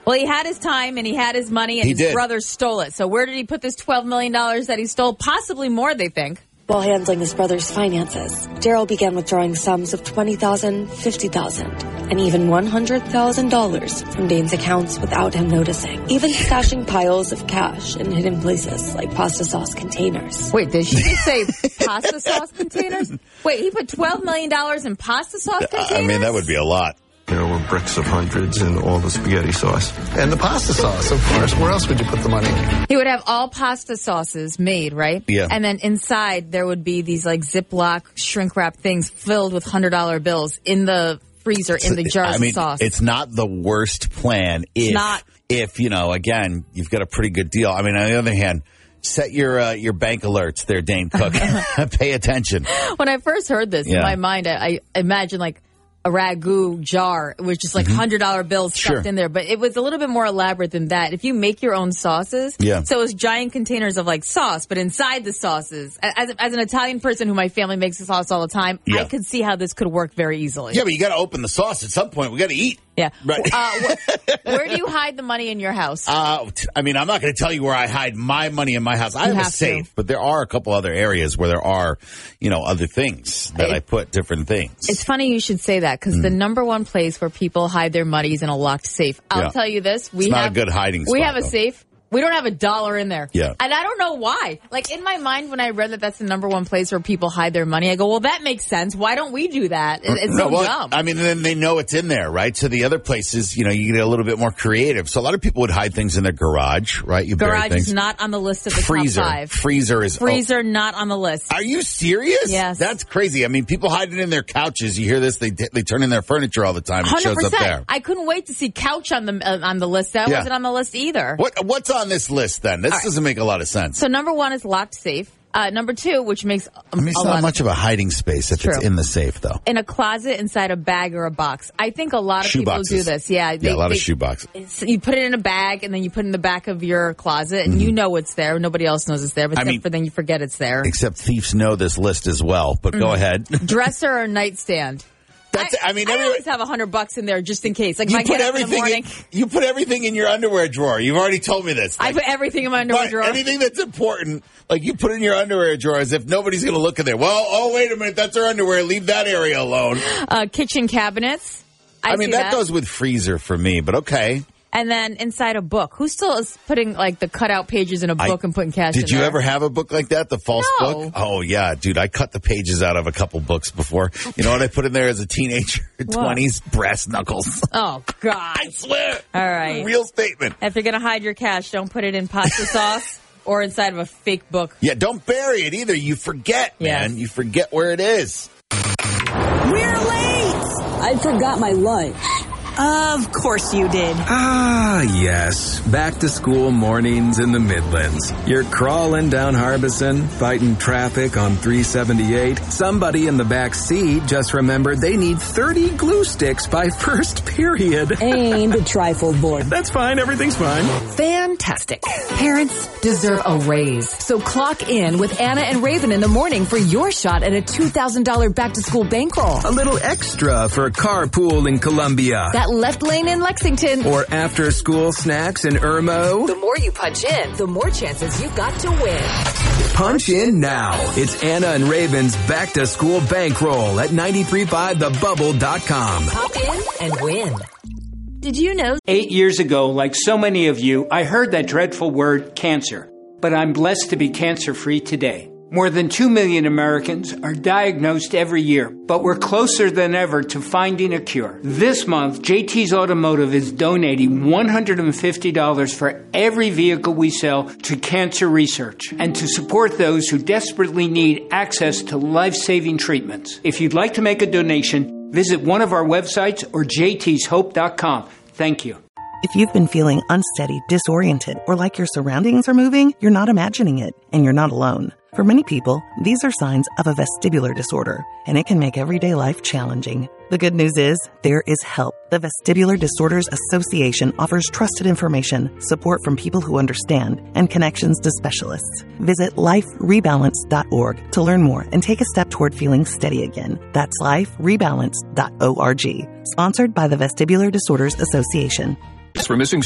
Well, he had his time and he had his money, and his brother stole it. So where did he put this $12 million that he stole? Possibly more, they think. While handling his brother's finances, Daryl began withdrawing sums of $20,000, $50,000, and even $100,000 from Dane's accounts without him noticing. Even stashing piles of cash in hidden places like pasta sauce containers. Wait, did she just say pasta sauce containers? Wait, he put $12 million in pasta sauce containers? I mean, that would be a lot. There were bricks of hundreds and all the spaghetti sauce. And the pasta sauce, of course. Where else would you put the money? He would have all pasta sauces made, right? Yeah. And then inside there would be these like Ziploc shrink wrap things filled with $100 bills in the freezer in the jars of sauce. It's not the worst plan if, you know, again, you've got a pretty good deal. I mean, on the other hand, set your bank alerts there, Dane Cook. Pay attention. When I first heard this, in my mind, I imagined like a ragu jar. It was just like $100 bills stuffed in there. But it was a little bit more elaborate than that. If you make your own sauces, so it was giant containers of like sauce, but inside the sauces, as an Italian person who my family makes the sauce all the time, I could see how this could work very easily. Yeah, but you got to open the sauce at some point. We got to eat. Yeah. Right. Where do you hide the money in your house? I mean, I'm not going to tell you where I hide my money in my house. I have a safe, but there are a couple other areas where there are, you know, other things that I put different things. It's funny you should say that because the number one place where people hide their money is in a locked safe. I'll tell you this. It's not a good hiding spot. We have a safe. We don't have $1 in there. Yeah. And I don't know why. Like, in my mind, when I read that that's the number one place where people hide their money, I go, well, that makes sense. Why don't we do that? It's so dumb. I mean, then they know it's in there, right? So the other places, you know, you get a little bit more creative. So a lot of people would hide things in their garage, right? Garage is not on the list of the top 5. Freezer not on the list. Are you serious? Yes. That's crazy. I mean, people hide it in their couches. You hear this? They turn in their furniture all the time. It 100%. shows up there. I couldn't wait to see couch on the list. That wasn't on the list either. What's on this list then? This doesn't make a lot of sense. So number 1 is locked safe. Number 2, which makes it's not much of a hiding space if it's in the safe, though. In a closet, inside a bag or a box. I think a lot of people do this. Yeah, a lot of shoe boxes. You put it in a bag, and then you put it in the back of your closet, and you know it's there. Nobody else knows it's there, but then you forget it's there. Except thieves know this list as well, but go ahead. Dresser or nightstand. I always have $100 in there just in case. Like, you put everything you put everything in your underwear drawer. You've already told me this. I put everything in my underwear drawer. Anything that's important, like you put in your underwear drawer as if nobody's going to look in there. Well, wait a minute, that's our underwear. Leave that area alone. Kitchen cabinets. I mean, that goes with freezer for me, but okay. And then inside a book. Who still is putting like the cutout pages in a book and putting cash in there? Did you ever have a book like that, the false book? Oh, yeah, dude. I cut the pages out of a couple books before. You know what I put in there as a teenager? 20s? Brass knuckles. Oh, God. I swear. All right. Real statement. If you're going to hide your cash, don't put it in pasta sauce or inside of a fake book. Yeah, don't bury it either. You forget, man. You forget where it is. We're late. I forgot my lunch. Of course you did. Ah, yes. Back to school mornings in the Midlands. You're crawling down Harbison, fighting traffic on 378. Somebody in the back seat just remembered they need 30 glue sticks by first period. And a trifold board. That's fine. Everything's fine. Fantastic. Parents deserve a raise. So clock in with Anna and Raven in the morning for your shot at a $2,000 back-to-school bankroll. A little extra for carpool in Columbia. That left lane in Lexington. Or after-school snacks in Irmo. The more you punch in, the more chances you've got to win. Punch in now. It's Anna and Raven's back-to-school bankroll at 935thebubble.com. Pop in and win. Did you know? 8 years ago, like so many of you, I heard that dreadful word cancer. But I'm blessed to be cancer-free today. More than 2 million Americans are diagnosed every year, but we're closer than ever to finding a cure. This month, JT's Automotive is donating $150 for every vehicle we sell to cancer research and to support those who desperately need access to life-saving treatments. If you'd like to make a donation, visit one of our websites or jtshope.com. Thank you. If you've been feeling unsteady, disoriented, or like your surroundings are moving, you're not imagining it, and you're not alone. For many people, these are signs of a vestibular disorder, and it can make everyday life challenging. The good news is, there is help. The Vestibular Disorders Association offers trusted information, support from people who understand, and connections to specialists. Visit liferebalance.org to learn more and take a step toward feeling steady again. That's liferebalance.org. Sponsored by the Vestibular Disorders Association. For missing